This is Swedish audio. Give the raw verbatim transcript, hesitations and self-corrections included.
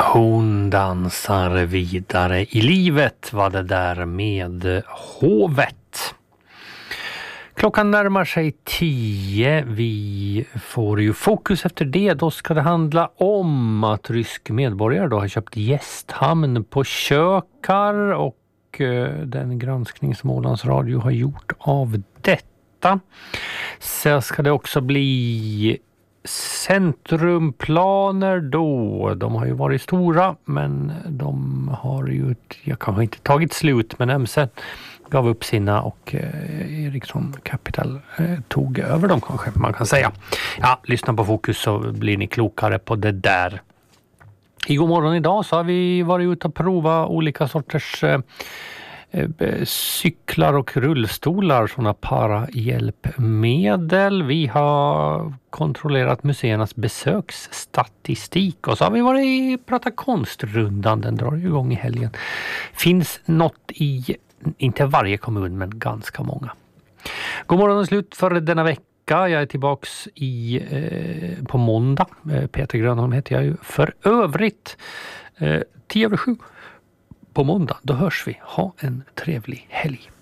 Hon dansar vidare i livet, var det där med hovet. Klockan närmar sig tio. Vi får ju fokus efter det. Då ska det handla om att rysk medborgare då har köpt gästhamn på Kökar och eh, den granskning som Ålands Radio har gjort av detta. Så ska det också bli centrumplaner då. De har ju varit stora, men de har ju, jag kanske inte tagit slut, men M C gav upp sina och eh, Ericsson Capital eh, tog över dem, kanske man kan säga. Ja, lyssna på Fokus så blir ni klokare på det där. I god morgon idag så har vi varit ute och prova olika sorters eh, cyklar och rullstolar, sådana parahjälpmedel. Vi har kontrollerat museernas besöksstatistik och så har vi varit prata konstrundan, den drar igång i helgen. Finns något i, inte varje kommun, men ganska många. God morgon och slut för denna vecka. Jag är tillbaks i, eh, på måndag. Eh, Peter Grönholm heter jag ju för övrigt. Eh, tio över sju. På måndag, då hörs vi. Ha en trevlig helg.